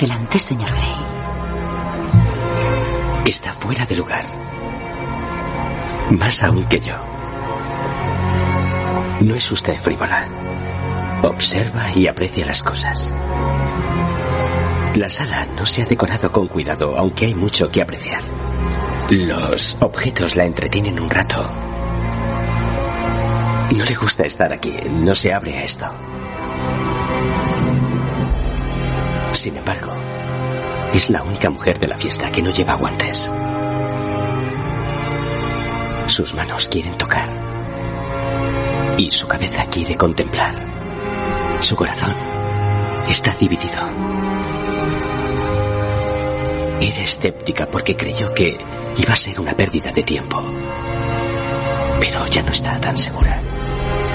Excelente, señor Grey. Está fuera de lugar. Más aún que yo. No es usted frívola. Observa y aprecia las cosas. La sala no se ha decorado con cuidado, aunque hay mucho que apreciar. Los objetos la entretienen un rato. No le gusta estar aquí, no se abre a esto. Sin embargo, es la única mujer de la fiesta que no lleva guantes. Sus manos quieren tocar. Y su cabeza quiere contemplar. Su corazón está dividido. Era escéptica porque creyó que iba a ser una pérdida de tiempo. Pero ya no está tan segura.